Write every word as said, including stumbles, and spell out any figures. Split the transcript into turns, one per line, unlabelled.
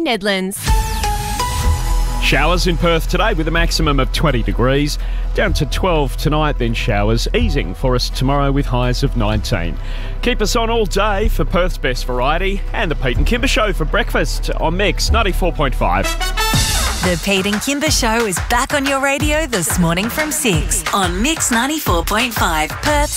Nedlands.
Showers in Perth today with a maximum of twenty degrees, down to twelve tonight, then showers easing for us tomorrow with highs of nineteen. Keep us on all day for Perth's best variety and the Pete and Kimber Show for breakfast on Mix ninety-four point five.
The Pete and Kimber Show is back on your radio this morning from six on Mix ninety-four point five, Perth's